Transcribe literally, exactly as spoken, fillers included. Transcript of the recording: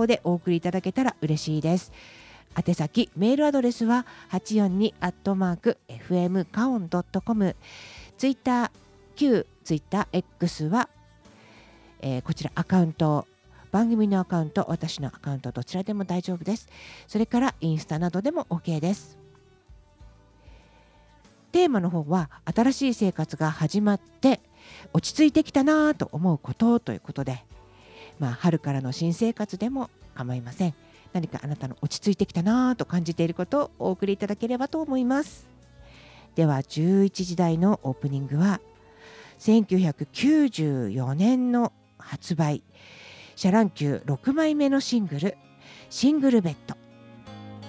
方でお送りいただけたら嬉しいです。宛先メールアドレスは はちよんに アットマーク エフエム カオン ドットコム、 ツイッター旧ツイッター X は、えー、こちらアカウント、番組のアカウント、私のアカウント、どちらでも大丈夫です。それからインスタなどでも OK です。テーマの方は新しい生活が始まって落ち着いてきたなと思うことということで、まあ春からの新生活でも構いません。何かあなたの落ち着いてきたなと感じていることをお送りいただければと思います。ではじゅういちじ台のオープニングはせんきゅうひゃくきゅうじゅうよねんの発売、シャ乱 Qろくまいめのシングル、シングルベッド。